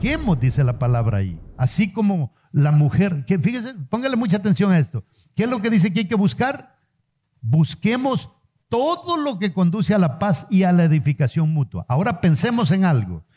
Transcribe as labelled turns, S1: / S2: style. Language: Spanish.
S1: busquemos, dice la palabra ahí. Así como la mujer, que fíjese, póngale mucha atención a esto. ¿Qué es lo que dice que hay que buscar? Busquemos todo lo que conduce a la paz y a la edificación mutua. Ahora pensemos en algo.